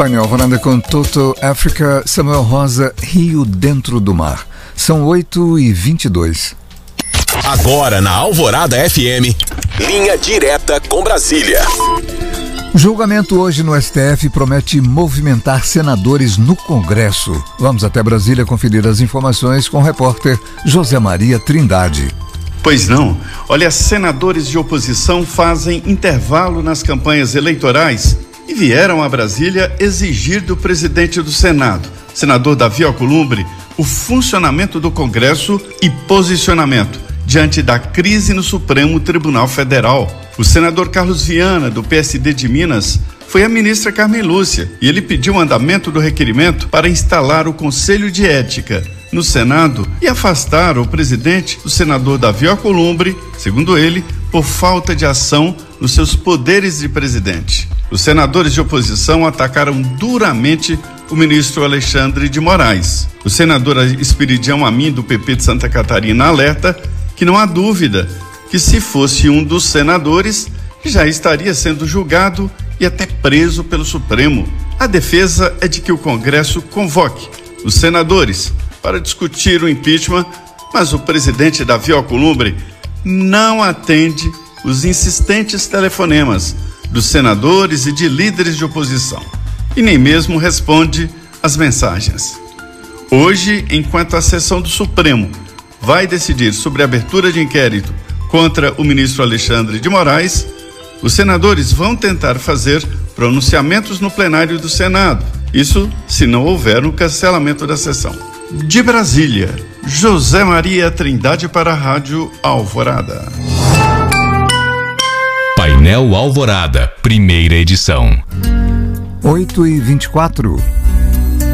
Painel Alvorada com Toto África, Samuel Rosa, Rio Dentro do Mar. São 8h22. Agora na Alvorada FM, linha direta com Brasília. O julgamento hoje no STF promete movimentar senadores no Congresso. Vamos até Brasília conferir as informações com o repórter José Maria Trindade. Pois não. Olha, senadores de oposição fazem intervalo nas campanhas eleitorais e vieram a Brasília exigir do presidente do Senado, senador Davi Alcolumbre, o funcionamento do Congresso e posicionamento diante da crise no Supremo Tribunal Federal. O senador Carlos Viana, do PSD de Minas, foi a ministra Carmen Lúcia e ele pediu o andamento do requerimento para instalar o Conselho de Ética no Senado e afastar o presidente, o senador Davi Alcolumbre, segundo ele, por falta de ação nos seus poderes de presidente. Os senadores de oposição atacaram duramente o ministro Alexandre de Moraes. O senador Espiridião Amin, do PP de Santa Catarina, alerta que não há dúvida que, se fosse um dos senadores, já estaria sendo julgado e até preso pelo Supremo. A defesa é de que o Congresso convoque os senadores para discutir o impeachment, mas o presidente Davi Alcolumbre não atende os insistentes telefonemas dos senadores e de líderes de oposição e nem mesmo responde às mensagens. Hoje, enquanto a sessão do Supremo vai decidir sobre a abertura de inquérito contra o ministro Alexandre de Moraes, os senadores vão tentar fazer pronunciamentos no plenário do Senado. Isso se não houver um cancelamento da sessão. De Brasília, José Maria Trindade para a Rádio Alvorada. Painel Alvorada, primeira edição. 8h24.